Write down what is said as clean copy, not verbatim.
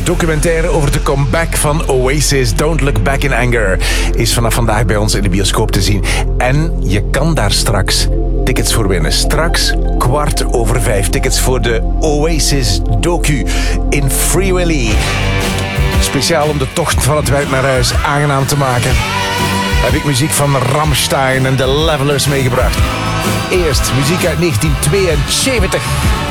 documentaire over de comeback van Oasis, Don't Look Back in Anger, is vanaf vandaag bij ons in de bioscoop te zien. En je kan daar straks tickets voor winnen. Straks 4:15 tickets voor de Oasis docu in Free Willy. Speciaal om de tocht van het werk naar huis aangenaam te maken, heb ik muziek van Rammstein en de Levelers meegebracht. Eerst muziek uit 1972.